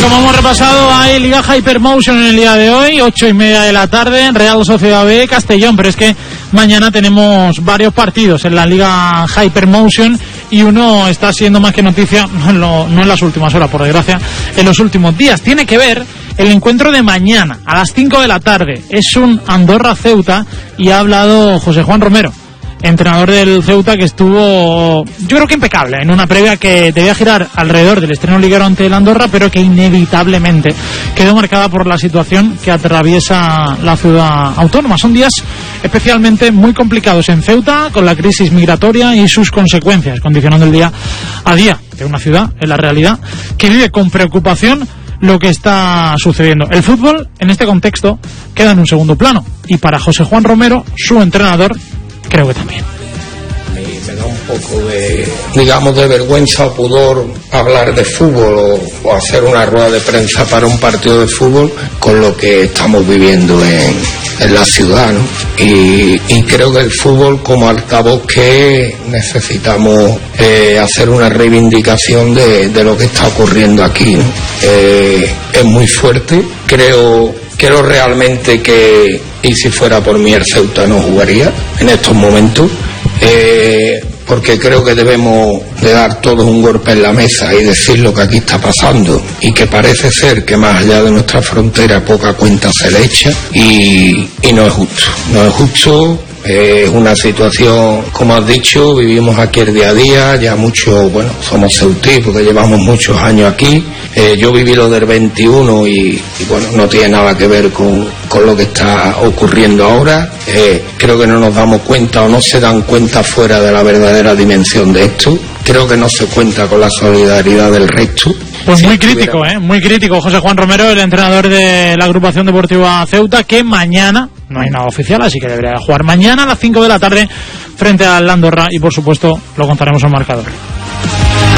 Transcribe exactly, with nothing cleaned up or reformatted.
como hemos repasado, hay Liga Hypermotion en el día de hoy, ocho y media de la tarde, Real Sociedad B, Castellón, pero es que mañana tenemos varios partidos en la Liga Hypermotion y uno está siendo más que noticia, no en, lo, no en las últimas horas, por desgracia, en los últimos días. Tiene que ver el encuentro de mañana, a las cinco de la tarde, es un Andorra-Ceuta y ha hablado José Juan Romero, entrenador del Ceuta, que estuvo, yo creo que impecable, en una previa que debía girar alrededor del estreno liguero ante el Andorra, pero que inevitablemente quedó marcada por la situación que atraviesa la ciudad autónoma. Son días especialmente muy complicados en Ceuta, con la crisis migratoria y sus consecuencias, condicionando el día a día de una ciudad, en la realidad, que vive con preocupación lo que está sucediendo. El fútbol, en este contexto, queda en un segundo plano, y para José Juan Romero, su entrenador, creo que también. Me da un poco de, digamos, de vergüenza o pudor hablar de fútbol o, o hacer una rueda de prensa para un partido de fútbol con lo que estamos viviendo en, en la ciudad, ¿no? Y, y creo que el fútbol, como altavoz que necesitamos eh, hacer una reivindicación de, de lo que está ocurriendo aquí, ¿no? Eh, es muy fuerte. Creo, creo realmente que, y si fuera por mí, el Ceuta no jugaría en estos momentos, eh, porque creo que debemos de dar todos un golpe en la mesa y decir lo que aquí está pasando, y que parece ser que más allá de nuestra frontera poca cuenta se le echa, y, y no es justo, no es justo. Es eh, una situación, como has dicho, vivimos aquí el día a día, ya mucho, bueno, somos ceutí porque llevamos muchos años aquí. Eh, yo viví lo del veintiuno y, y bueno, no tiene nada que ver con, con lo que está ocurriendo ahora. Eh, creo que no nos damos cuenta o no se dan cuenta fuera de la verdadera dimensión de esto. Creo que no se cuenta con la solidaridad del resto. Pues muy crítico, ¿eh? Muy crítico José Juan Romero, el entrenador de la agrupación deportiva Ceuta, que mañana, no hay nada oficial, así que debería jugar mañana a las cinco de la tarde frente al Andorra, y por supuesto lo contaremos al marcador.